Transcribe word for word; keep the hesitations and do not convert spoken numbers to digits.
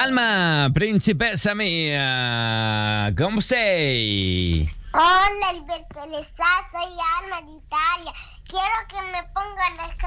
Alma, principessa mia, ¿cómo sei? Hola, Alberto Lezá, soy Alma de Italia. Quiero que me pongan las